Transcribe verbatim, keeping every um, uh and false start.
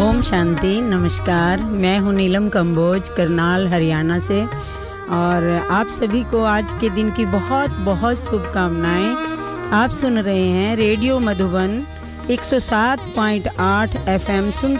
ओम शांति। नमस्कार, मैं हूँ नीलम कंबोज, करनाल हरियाणा से। और आप सभी को आज के दिन की बहुत बहुत शुभकामनाएं। आप सुन रहे हैं रेडियो मधुबन एक सौ सात पॉइंट आठ एफएम। सुन